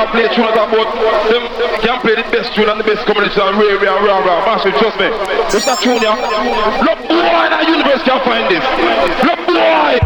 can play tunes about them can play the best tune and the best combination and rah. Massive, trust me. It's not tune, yeah. Look, boy, that universe can find this. Look, boy.